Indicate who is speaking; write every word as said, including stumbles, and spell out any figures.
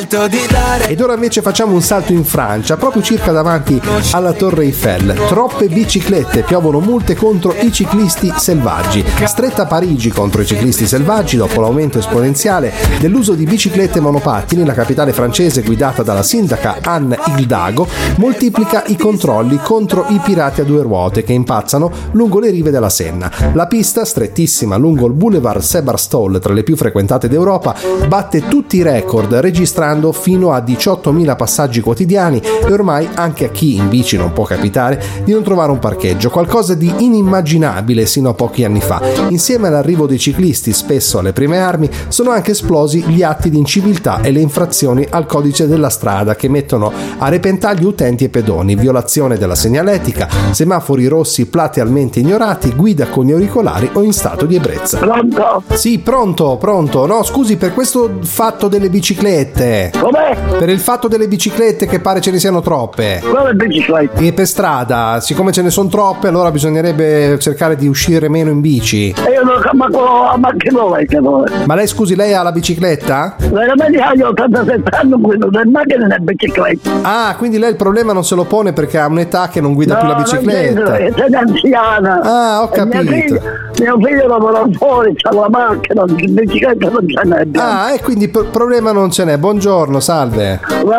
Speaker 1: Ed ora invece facciamo un salto in Francia, proprio circa davanti alla Torre Eiffel. Troppe biciclette, piovono multe contro i ciclisti selvaggi. Stretta Parigi contro i ciclisti selvaggi dopo l'aumento esponenziale dell'uso di biciclette e monopattini. La capitale francese, guidata dalla sindaca Anne Hidalgo, moltiplica i controlli contro i pirati a due ruote che impazzano lungo le rive della Senna. La pista, strettissima lungo il boulevard Sebastopol, tra le più frequentate d'Europa, batte tutti i record, registrando fino a diciottomila passaggi quotidiani, e ormai anche a chi in bici non può capitare di non trovare un parcheggio, qualcosa di inimmaginabile sino a pochi anni fa. Insieme all'arrivo dei ciclisti, spesso alle prime armi, sono anche esplosi gli atti di inciviltà e le infrazioni al codice della strada che mettono a repentaglio utenti e pedoni, violazione della segnaletica, semafori rossi platealmente ignorati, guida con gli auricolari o in stato di ebbrezza.
Speaker 2: Pronto?
Speaker 1: Sì, pronto, pronto. No, scusi, per questo fatto delle biciclette.
Speaker 2: Com'è?
Speaker 1: Per il fatto delle biciclette, che pare ce ne siano troppe.
Speaker 2: Quale bicicletta?
Speaker 1: E per strada, siccome ce ne sono troppe, allora bisognerebbe cercare di uscire meno in bici.
Speaker 2: E io non ma con ma che vuoi che vuoi?
Speaker 1: Ma lei, scusi, lei ha la bicicletta?
Speaker 2: Veramente io ho ottantasette anni, quindi non è macchina né bicicletta.
Speaker 1: Ah, quindi lei il problema non se lo pone perché ha un'età che non guida
Speaker 2: no,
Speaker 1: più la bicicletta.
Speaker 2: Sei anziana.
Speaker 1: Ah, ho capito.
Speaker 2: Mio figlio, mio figlio lavora fuori, c'ha la macchina, la bicicletta non ce n'è.
Speaker 1: Ah, e quindi il problema non ce n'è. Buongiorno, salve.